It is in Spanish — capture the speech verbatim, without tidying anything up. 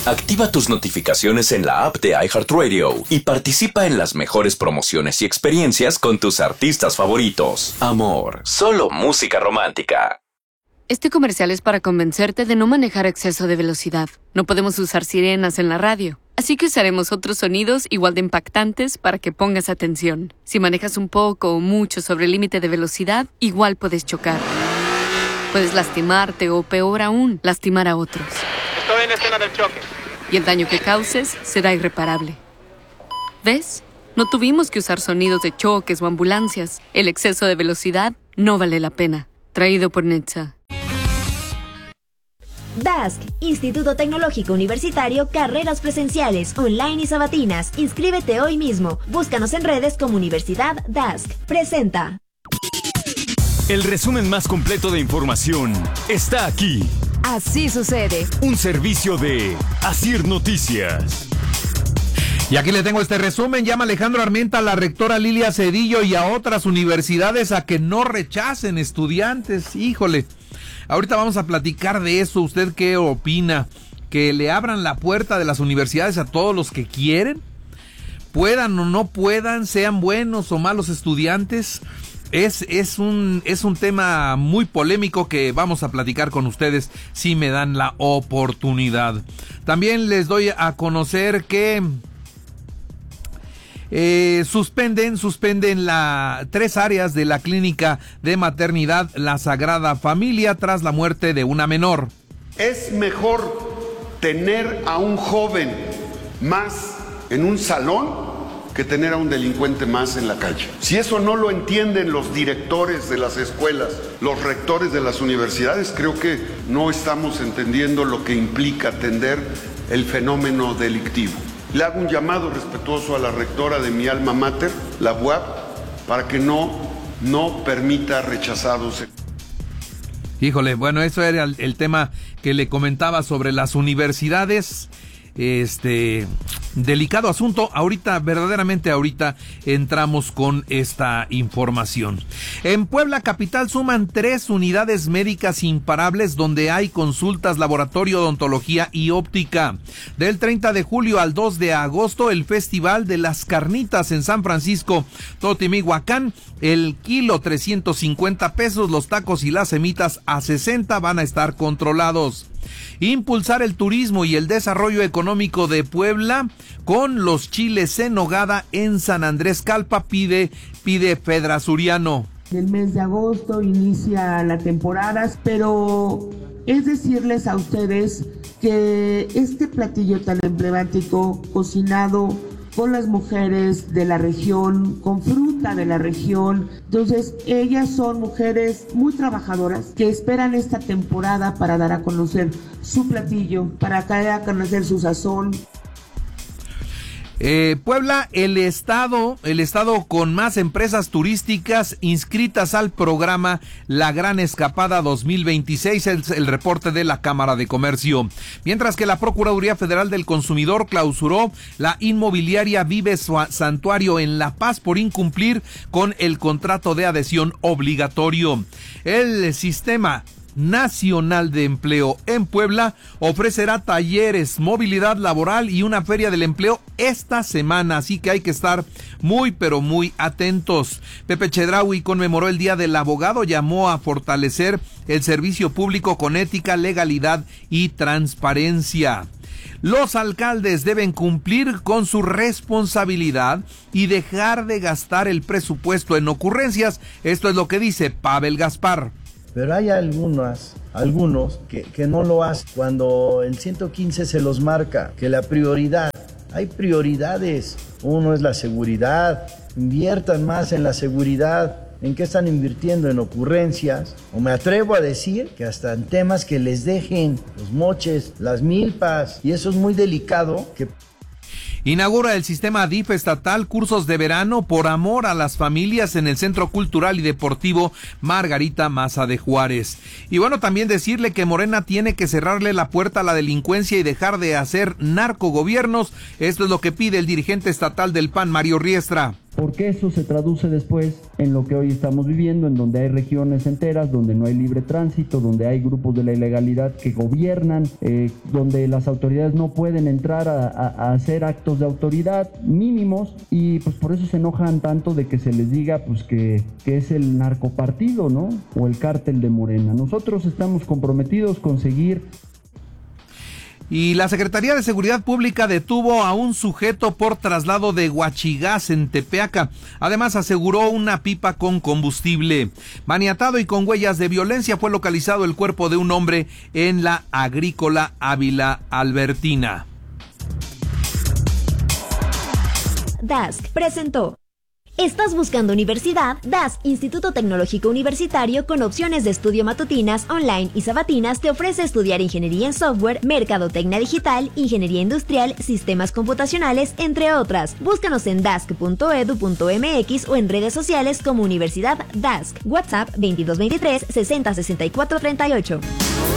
Activa tus notificaciones en la app de iHeartRadio y participa en las mejores promociones y experiencias con tus artistas favoritos. Amor, solo música romántica. Este comercial es para convencerte de no manejar a exceso de velocidad. No podemos usar sirenas en la radio, así que usaremos otros sonidos igual de impactantes para que pongas atención. Si manejas un poco o mucho sobre el límite de velocidad, igual puedes chocar. Puedes lastimarte o, peor aún, lastimar a otros. Estoy en escena del choque. Y el daño que causes será irreparable. ¿Ves? No tuvimos que usar sonidos de choques o ambulancias. El exceso de velocidad no vale la pena. Traído por Netza. D A S C, Instituto Tecnológico Universitario, carreras presenciales, online y sabatinas. Inscríbete hoy mismo. Búscanos en redes como Universidad D A S C. Presenta. El resumen más completo de información está aquí. Así sucede. Un servicio de Asir Noticias. Y aquí le tengo este resumen. Llama Alejandro Armenta a la rectora Lilia Cedillo y a otras universidades a que no rechacen estudiantes. Híjole. Ahorita vamos a platicar de eso. ¿Usted qué opina? ¿Que le abran la puerta de las universidades a todos los que quieren? Puedan o no puedan, sean buenos o malos estudiantes. Es, es, un, es un tema muy polémico que vamos a platicar con ustedes si me dan la oportunidad. También les doy a conocer que eh, suspenden, suspenden la, tres áreas de la clínica de maternidad La Sagrada Familia tras la muerte de una menor. Es mejor tener a un joven más en un salón que tener a un delincuente más en la calle. Si eso no lo entienden los directores de las escuelas, los rectores de las universidades, creo que no estamos entendiendo lo que implica atender el fenómeno delictivo. Le hago un llamado respetuoso a la rectora de mi alma mater, la U A P, para que no, no permita rechazados. Híjole, bueno, eso era el, el tema que le comentaba sobre las universidades. Este delicado asunto. Ahorita, verdaderamente ahorita entramos con esta información. En Puebla capital suman tres unidades médicas imparables donde hay consultas, laboratorio, odontología y óptica. Del treinta de julio al dos de agosto, el Festival de las Carnitas en San Francisco Totimihuacán. El kilo trescientos cincuenta pesos, los tacos y las semitas a sesenta van a estar controlados. Impulsar el turismo y el desarrollo económico de Puebla con los chiles en nogada en San Andrés Calpa, pide, pide Pedra Suriano. El mes de agosto inicia la temporada, pero es decirles a ustedes que este platillo tan emblemático, cocinado con las mujeres de la región, con fruta de la región. Entonces, ellas son mujeres muy trabajadoras que esperan esta temporada para dar a conocer su platillo, para dar a conocer su sazón. Eh, Puebla, el estado, el estado con más empresas turísticas inscritas al programa La Gran Escapada dos mil veintiséis, es el reporte de la Cámara de Comercio. Mientras que la Procuraduría Federal del Consumidor clausuró la inmobiliaria Vive Santuario en La Paz por incumplir con el contrato de adhesión obligatorio. El sistema Nacional de Empleo en Puebla ofrecerá talleres, movilidad laboral y una feria del empleo esta semana, así que hay que estar muy pero muy atentos. Pepe Chedraui conmemoró el Día del Abogado, llamó a fortalecer el servicio público con ética, legalidad y transparencia. Los alcaldes deben cumplir con su responsabilidad y dejar de gastar el presupuesto en ocurrencias. Esto es lo que dice Pavel Gaspar. Pero hay algunas, algunos que, que no lo hacen cuando el ciento quince se los marca, que la prioridad, hay prioridades. Uno es la seguridad, inviertan más en la seguridad. ¿En qué están invirtiendo? En ocurrencias. O me atrevo a decir que hasta en temas que les dejen los moches, las milpas, y eso es muy delicado. Que Inaugura el sistema D I F estatal cursos de verano por amor a las familias en el Centro Cultural y Deportivo Margarita Maza de Juárez. Y bueno, también decirle que Morena tiene que cerrarle la puerta a la delincuencia y dejar de hacer narcogobiernos. Esto es lo que pide el dirigente estatal del P A N, Mario Riestra. porque eso se traduce después en lo que hoy estamos viviendo, en donde hay regiones enteras, donde no hay libre tránsito, donde hay grupos de la ilegalidad que gobiernan, eh, donde las autoridades no pueden entrar a, a, a hacer actos de autoridad mínimos, y pues por eso se enojan tanto de que se les diga pues que, que es el narcopartido, ¿no? O el cártel de Morena. Nosotros estamos comprometidos con seguir. Y la Secretaría de Seguridad Pública detuvo a un sujeto por traslado de huachigás en Tepeaca. Además, aseguró una pipa con combustible. Maniatado y con huellas de violencia, fue localizado el cuerpo de un hombre en la Agrícola Ávila Albertina. Dask presentó. ¿Estás buscando universidad? Dask, Instituto Tecnológico Universitario, con opciones de estudio matutinas, online y sabatinas, te ofrece estudiar ingeniería en software, mercadotecnia digital, ingeniería industrial, sistemas computacionales, entre otras. Búscanos en dask punto edu punto mx o en redes sociales como Universidad Dask. WhatsApp veintidós veintitrés sesenta sesenta y cuatro treinta y ocho.